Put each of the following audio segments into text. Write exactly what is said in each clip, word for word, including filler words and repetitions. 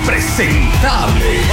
Impresentables.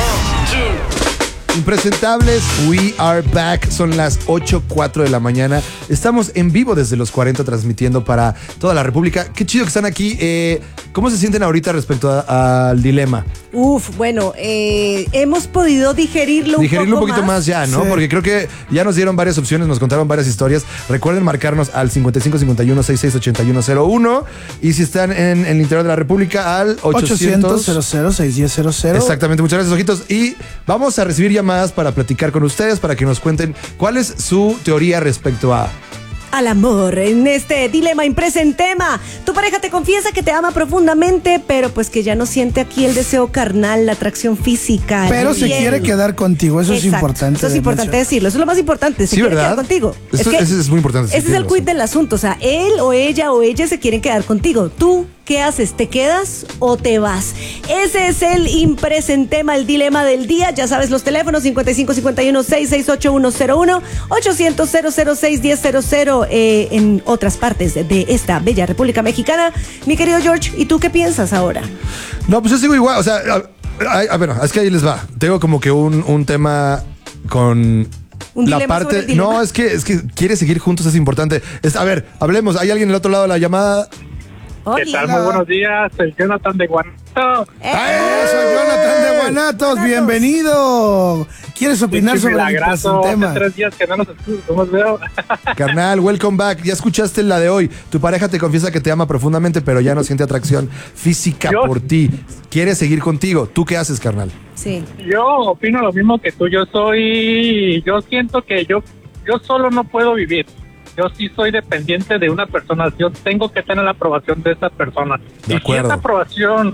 Impresentables, we are back. Son las ocho cuatro de la mañana. Estamos en vivo desde los cuarenta transmitiendo para toda la República. Qué chido que están aquí. Eh, ¿Cómo se sienten ahorita respecto a- al dilema? Uf, bueno, eh, hemos podido digerirlo un Digerirlo poco un poquito más, más ya, ¿no? Sí. Porque creo que ya nos dieron varias opciones, nos contaron varias historias. Recuerden marcarnos al cincuenta y cinco cincuenta y uno sesenta y seis ochenta y uno cero uno. Y si están en, en el interior de la República, al ochocientos. ochocientos cero seis uno cero cero. Exactamente, muchas gracias, ojitos. Y vamos a recibir llamadas para platicar con ustedes, para que nos cuenten cuál es su teoría respecto a... al amor. En este dilema impresentema, tu pareja te confiesa que te ama profundamente, pero pues que ya no siente aquí el deseo carnal, la atracción física. Pero el se bien. quiere quedar contigo, eso es Exacto. importante. Eso es de importante mencionar. decirlo, eso es lo más importante. Se Sí, quiere ¿verdad? quedar contigo. Esto- ese es muy importante, sí, Ese es tienes el quid razón. del asunto. O sea, él o ella o ella se quieren quedar contigo. Tú, ¿qué haces? ¿Te quedas o te vas? Ese es el impresentema, el dilema del día. Ya sabes, los teléfonos cincuenta y cinco cincuenta y uno sesenta y seis ochenta y uno cero uno, ochocientos cero cero seis diez cero cero eh, en otras partes de esta bella República Mexicana. Mi querido George, ¿y tú qué piensas ahora? No, pues yo sigo igual, o sea, a, a- a- bueno, es que ahí les va. Tengo como que un, un tema con... ¿Un la dilema sobre parte, el dilema? no, es que es que quiere seguir juntos, es importante. Es, a ver, hablemos, ¿hay alguien del otro lado de la llamada? Hola. ¿Qué tal? Muy buenos días, soy Jonathan de Guanajuato. ¡Eh! ¡Eh, soy Jonathan de Guanatos! Guanatos. bienvenido. ¿Quieres opinar Pinche sobre el milagrazo, hace tema? tres días que no nos escucho, no nos veo. Carnal, welcome back. Ya escuchaste la de hoy. Tu pareja te confiesa que te ama profundamente, pero ya no siente atracción física Yo- por ti. Quiere seguir contigo. ¿Tú qué haces, carnal? Sí. Yo opino lo mismo que tú, yo soy, yo siento que yo, yo solo no puedo vivir. Yo sí soy dependiente de una persona, yo tengo que tener la aprobación de esa persona. De y acuerdo. si esa aprobación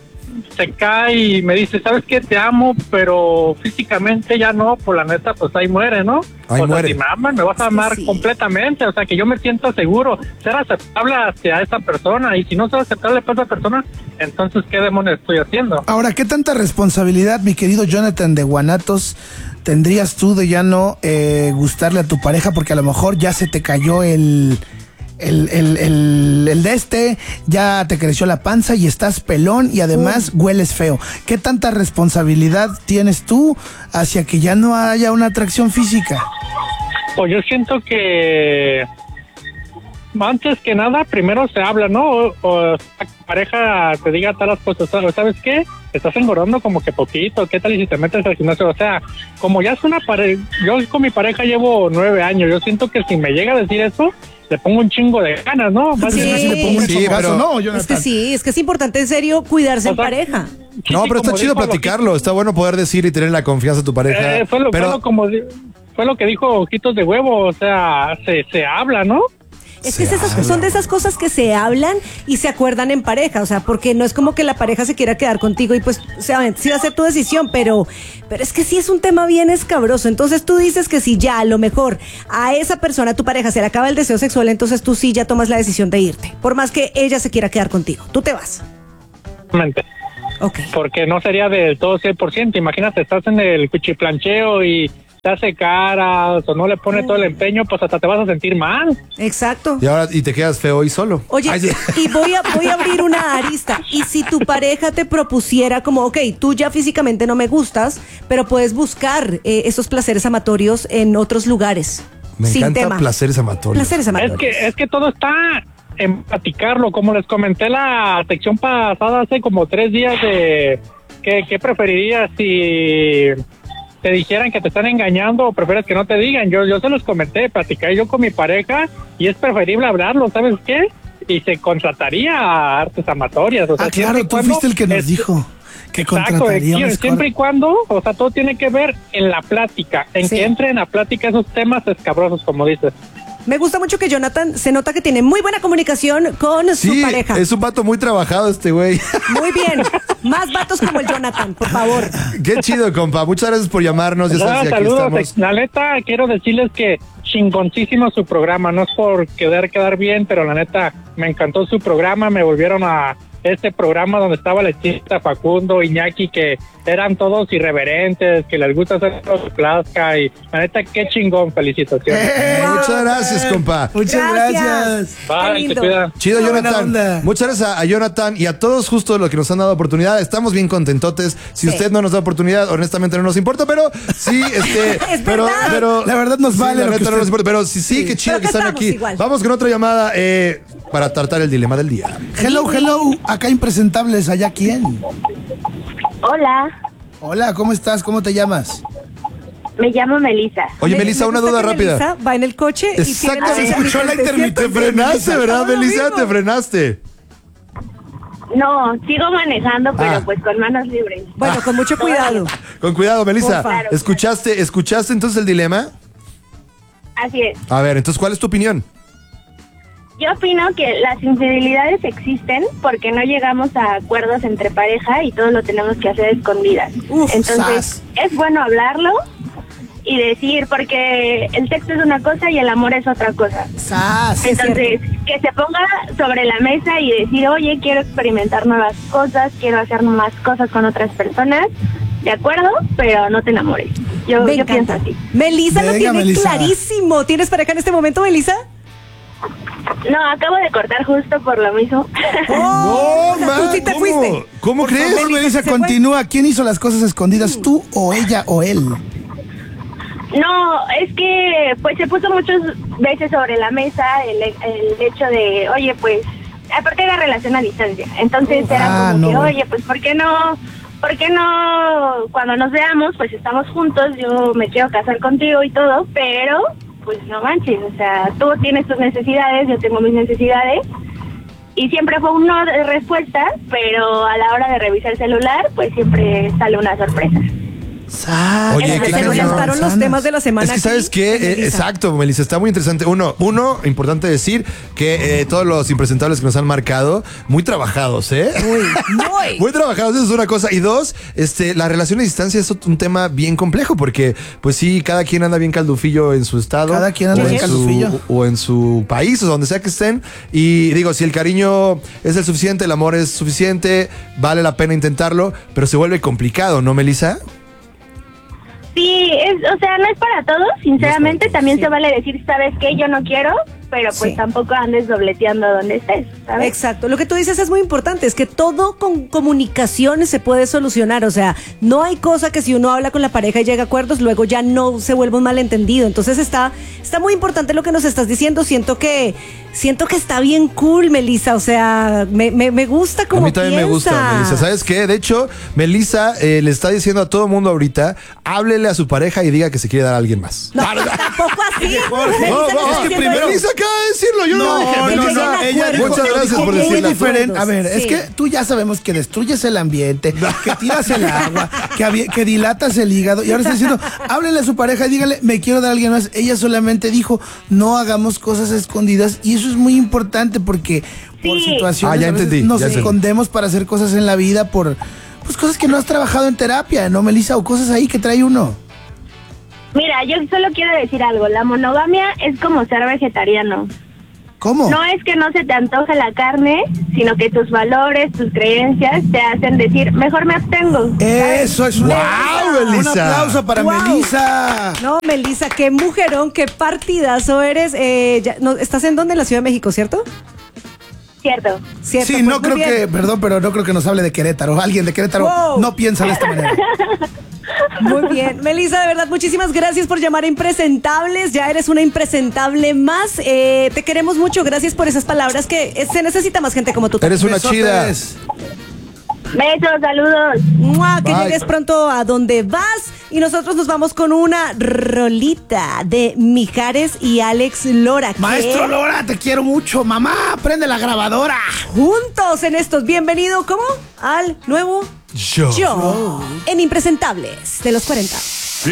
se cae y me dice, ¿sabes qué? Te amo, pero físicamente ya no, por la neta, pues ahí muere, ¿no? Ahí o muere. sea, si me aman, me vas a Es que amar sí. completamente, o sea, que yo me sienta seguro, ser aceptable hacia esa persona, y si no soy aceptable para esa persona, entonces, ¿qué demonios estoy haciendo? Ahora, ¿qué tanta responsabilidad, mi querido Jonathan de Guanatos, tendrías tú de ya no eh, gustarle a tu pareja? Porque a lo mejor ya se te cayó el, el, el, el, el de este, ya te creció la panza y estás pelón y además hueles feo. ¿Qué tanta responsabilidad tienes tú hacia que ya no haya una atracción física? Pues yo siento que antes que nada, primero se habla, ¿no? O, o la pareja te diga todas las cosas, ¿sabes ¿sabes qué? Estás engordando como que poquito, ¿qué tal y si te metes al gimnasio? O sea, como ya es una pareja, yo con mi pareja llevo nueve años, yo siento que si me llega a decir eso, le pongo un chingo de ganas, ¿no? Sí. Básicamente Si le pongo un Sí, chongazo, pero- no, Es Jonathan. que sí, es que es importante en serio cuidarse en O sea, pareja. Sí, No, sí, pero está como chido dijo platicarlo. Está bueno poder decir y tener la confianza de tu pareja. Eh, fue, lo, pero fue, lo como, di- fue lo que dijo Ojitos de Huevo, o sea, se, se habla, ¿no? Es que Se es esas- habla. son de esas cosas que se hablan y se acuerdan en pareja, o sea, porque no es como que la pareja se quiera quedar contigo y pues, o sea, sí va a ser tu decisión, pero, pero es que sí es un tema bien escabroso. Entonces tú dices que si ya a lo mejor a esa persona, a tu pareja, se le acaba el deseo sexual, entonces tú sí ya tomas la decisión de irte, por más que ella se quiera quedar contigo. Tú te vas. Mente. Ok. Porque no sería del todo cien por ciento. Imagínate, estás en el cuchiplancheo y te hace caras o no le pone todo el empeño, pues hasta te vas a sentir mal. Exacto. y ahora y te quedas feo y solo. Oye, Ay, sí. y voy a, voy a abrir una arista. Y si tu pareja te propusiera como, ok, tú ya físicamente no me gustas, pero puedes buscar eh, esos placeres amatorios en otros lugares. Me sin encanta tema. placeres amatorios. Placeres Es amatorios. que, es que todo está en platicarlo. Como les comenté la sección pasada hace como tres días de ¿qué, qué preferirías si te dijeran que te están engañando o prefieres que no te digan? Yo, yo se los comenté, platicar yo con mi pareja y es preferible hablarlo, ¿sabes qué? Y se contrataría a artes amatorias. O sea, Ah, siempre claro, y tú cuando fuiste el que nos es- dijo que Exacto, contrataríamos. eh, siempre y cuando, o sea, todo tiene que ver en la plática, en Sí. que entre en la plática esos temas escabrosos, como dices. Me gusta mucho que Jonathan se nota que tiene muy buena comunicación con su Sí, pareja. es un vato muy trabajado este güey. Muy bien. Más vatos como el Jonathan, por favor. Qué chido, compa. Muchas gracias por llamarnos. Ya Ah, sabes que aquí saludos, estamos. la neta, quiero decirles que chingoncísimo su programa, no es por querer quedar bien, pero la neta, me encantó su programa, me volvieron a, este programa donde estaba la chica Facundo, Iñaki, que eran todos irreverentes, que les gusta hacer los plasca y la neta, qué chingón, felicitaciones. Eh, muchas gracias, compa. Muchas gracias. Bye, te cuidan. Chido, Buena Jonathan. onda. Muchas gracias a, a Jonathan y a todos justo los que nos han dado oportunidad. Estamos bien contentotes. Si Sí. usted no nos da oportunidad, honestamente no nos importa, pero sí, este, Es pero, verdad. pero La verdad nos sí, vale la lo que neta no usted- nos importa, pero sí, sí, Sí. qué chido Pero que acá están estamos aquí. igual. Vamos con otra llamada eh, para tratar el dilema del día. Hello, hello. Acá impresentables. ¿Allá quién? Hola, Hola, ¿cómo estás? ¿Cómo te llamas? me llamo Melissa. Oye, Me- Melissa, me una gusta duda que rápida. Melissa va en el coche y tiene Exacto, la se música escuchó la intermitente. intermitente. Te frenaste, ¿verdad, Todo lo Melissa? mismo. Te frenaste. No, sigo manejando, pero Ah. pues con manos libres. Bueno, con mucho cuidado. Con cuidado, Melissa. Porfa. ¿Escuchaste, ¿Escuchaste entonces el dilema? Así es. A ver, entonces, ¿cuál es tu opinión? Yo opino que las infidelidades existen porque no llegamos a acuerdos entre pareja y todo lo tenemos que hacer a escondidas. Uf, Entonces, sas. es bueno hablarlo y decir, porque el sexo es una cosa y el amor es otra cosa. ¡Sas! Es Entonces, que se ponga sobre la mesa y decir, oye, quiero experimentar nuevas cosas, quiero hacer más cosas con otras personas, de acuerdo, pero no te enamores. Yo, Me yo pienso encanta. así. Melissa lo Venga, tiene Melissa. clarísimo. ¿Tienes pareja en este momento, Melissa? No, acabo de cortar justo por lo mismo. Oh, o sea, tú man, sí te ¿cómo? fuiste. ¿Cómo Por crees? favor, Melissa, ¿se fue? continúa. ¿Quién hizo las cosas escondidas? ¿Tú o ella o él? No, es que pues se puso muchas veces sobre la mesa el, el hecho de, oye, pues, aparte era relación a distancia. Entonces era Ah, como que, no. oye, pues, ¿por qué no? ¿Por qué no? Cuando nos veamos, pues estamos juntos, yo me quiero casar contigo y todo, pero pues no manches, o sea, tú tienes tus necesidades, yo tengo mis necesidades. Y siempre fue un no de respuesta, pero a la hora de revisar el celular, pues siempre sale una sorpresa. ¡Sas! Oye, Se qué nos cañón. gastaron los temas de la semana. Es que, ¿sabes aquí, qué? en Eh, Melissa. exacto, Melissa, está muy interesante. Uno, uno, importante decir que eh, todos los impresentables que nos han marcado, muy trabajados, ¿eh? Muy, muy. Muy trabajados, eso es una cosa. Y dos, este, la relación a distancia es un tema bien complejo porque, pues sí, cada quien anda bien caldufillo en su estado. Cada quien anda o bien en caldufillo. su- O en su país, o donde sea que estén. Y digo, si el cariño es el suficiente, el amor es suficiente, vale la pena intentarlo, pero se vuelve complicado, ¿no, Melissa? Sí, es, o sea, no es para todos, sinceramente, todos, también sí. se vale decir, ¿sabes qué? Yo no quiero, pero pues Sí. tampoco andes dobleteando donde estés, ¿sabes? Exacto, lo que tú dices es muy importante, es que todo con comunicación se puede solucionar, o sea, no hay cosa que si uno habla con la pareja y llega a acuerdos, luego ya no se vuelve un malentendido, entonces está, está muy importante lo que nos estás diciendo, siento que, siento que está bien cool, Melissa, o sea, me, me, me gusta como A mí también me gusta, piensas. Melissa. ¿Sabes qué? De hecho, Melissa eh, le está diciendo a todo el mundo ahorita, háblele a su pareja y diga que se quiere dar a alguien más. No, tampoco así. Melissa No, no no, está es que diciendo primero eso. Melissa acaba de decirlo, yo no, lo dije. no, Melissa, no, ella dijo- muchas ella gracias dijo por que Muy decirlo. diferente. A ver, Sí. es que tú ya sabemos que destruyes el ambiente, que tiras el agua, que, avi- que dilatas el hígado. Y ahora está diciendo, háblenle a su pareja y dígale, me quiero dar a alguien más. Ella solamente dijo, no hagamos cosas escondidas. Y eso es muy importante porque por Sí. situaciones Ah, ya a veces entendí, nos ya entendí. escondemos para hacer cosas en la vida por pues cosas que no has trabajado en terapia, ¿no, Melissa? O cosas ahí que trae uno. Mira, yo solo quiero decir algo, la monogamia es como ser vegetariano. ¿Cómo? No es que no se te antoje la carne, sino que tus valores, tus creencias te hacen decir, mejor me abstengo. Eso es una... ¡Guau, Un Melissa! aplauso para Guau. Melissa. No, Melissa, qué mujerón, qué partidazo eres. Eh, ya- no, ¿estás en dónde? En la Ciudad de México, ¿cierto? Cierto. Cierto. Sí, pues no muy creo bien. que, perdón, pero no creo que nos hable de Querétaro. Alguien de Querétaro Wow. no piensa de esta manera. Muy bien. Melissa, de verdad, muchísimas gracias por llamar a Impresentables. Ya eres una impresentable más. Eh, te queremos mucho. Gracias por esas palabras que eh, se necesita más gente como tú. Eres una Besotes. chida. Besos, saludos. ¡Mua! Que Bye. llegues pronto a donde vas. Y nosotros nos vamos con una rolita de Mijares y Alex Lora. que Maestro Lora, te quiero mucho. Mamá, prende la grabadora. juntos en estos. Bienvenido, ¿cómo? Al nuevo Yo. Yo en Impresentables de los cuarenta.